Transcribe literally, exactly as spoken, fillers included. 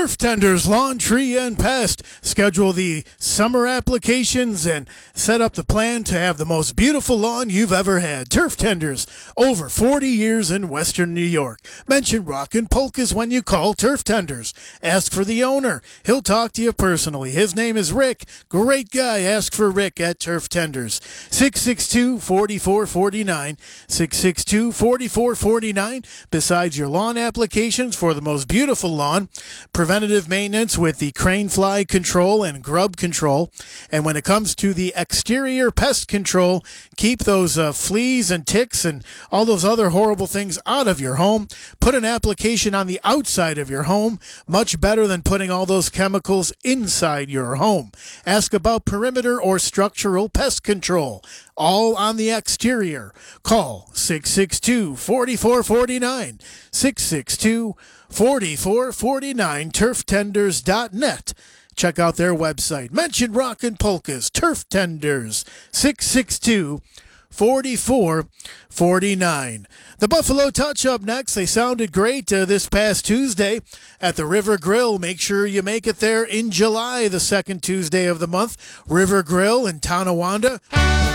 Turf Tenders, Lawn, Tree, and Pest. Schedule the summer applications and set up the plan to have the most beautiful lawn you've ever had. Turf Tenders, over forty years in Western New York. Mention Rockin' Polkas when you call Turf Tenders. Ask for the owner. He'll talk to you personally. His name is Rick. Great guy. Ask for Rick at Turf Tenders. six six two, four four four nine. six six two, four four four nine. Besides your lawn applications for the most beautiful lawn, preventative maintenance with the crane fly control and grub control. And when it comes to the exterior pest control, keep those uh, fleas and ticks and all those other horrible things out of your home. Put an application on the outside of your home, much better than putting all those chemicals inside your home. Ask about perimeter or structural pest control, all on the exterior. Call six six two, four four four nine, six six two, four four four nine, turf tenders dot net. Check out their website. Mention Rockin' Polkas, Turf Tenders, six six two, four four four nine. The Buffalo Touch up next. They sounded great uh, this past Tuesday at the River Grill. Make sure you make it there in July, the second Tuesday of the month. River Grill in Tonawanda.